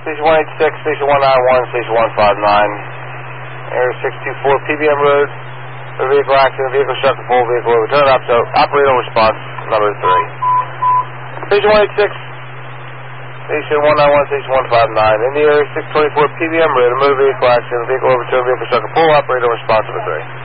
Station 186, Station 191, Station 159, Area 624, PBM Road. A vehicle accident, vehicle struck a pole, vehicle overturned, operator response number 3. Station 186, Station 191, Station 159, in the Area 624, PBM Road, a motor vehicle accident, vehicle overturned, vehicle struck a pole, operator response number 3.